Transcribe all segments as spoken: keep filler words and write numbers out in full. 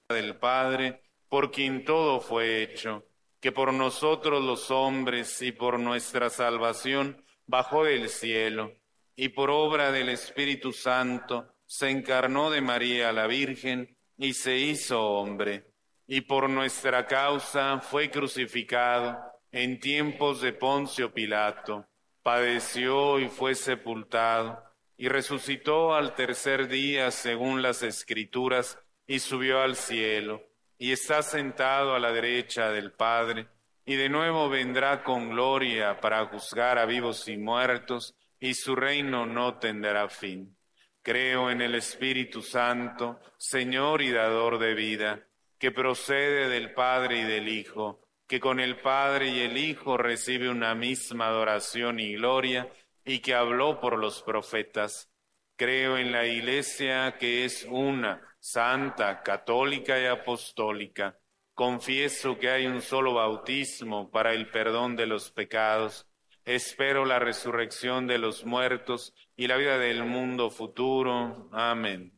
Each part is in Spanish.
del Padre, por quien todo fue hecho, que por nosotros los hombres y por nuestra salvación bajó del cielo, y por obra del Espíritu Santo se encarnó de María la Virgen y se hizo hombre, y por nuestra causa fue crucificado en tiempos de Poncio Pilato, padeció y fue sepultado, y resucitó al tercer día según las Escrituras, y subió al cielo, y está sentado a la derecha del Padre, y de nuevo vendrá con gloria para juzgar a vivos y muertos, y su reino no tendrá fin. Creo en el Espíritu Santo, Señor y dador de vida, que procede del Padre y del Hijo, que con el Padre y el Hijo recibe una misma adoración y gloria, y que habló por los profetas. Creo en la Iglesia, que es una, santa, católica y apostólica. Confieso que hay un solo bautismo para el perdón de los pecados. Espero la resurrección de los muertos y la vida del mundo futuro. Amén.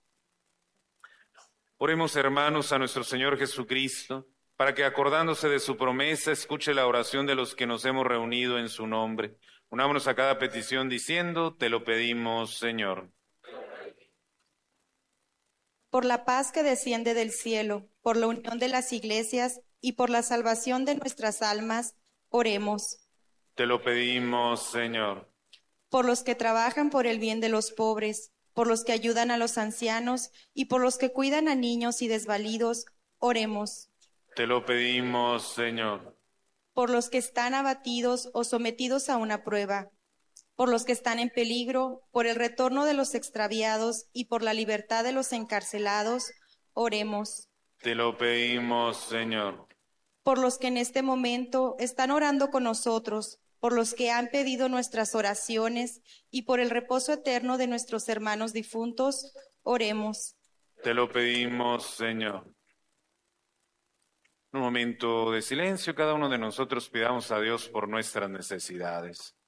Oremos, hermanos, a nuestro Señor Jesucristo, para que, acordándose de su promesa, escuche la oración de los que nos hemos reunido en su nombre. Unámonos a cada petición diciendo: te lo pedimos, Señor. Por la paz que desciende del cielo, por la unión de las iglesias y por la salvación de nuestras almas, oremos. Te lo pedimos, Señor. Por los que trabajan por el bien de los pobres, por los que ayudan a los ancianos y por los que cuidan a niños y desvalidos, oremos. Te lo pedimos, Señor. Por los que están abatidos o sometidos a una prueba, por los que están en peligro, por el retorno de los extraviados y por la libertad de los encarcelados, oremos. Te lo pedimos, Señor. Por los que en este momento están orando con nosotros, por los que han pedido nuestras oraciones y por el reposo eterno de nuestros hermanos difuntos, oremos. Te lo pedimos, Señor. En un momento de silencio, cada uno de nosotros pidamos a Dios por nuestras necesidades.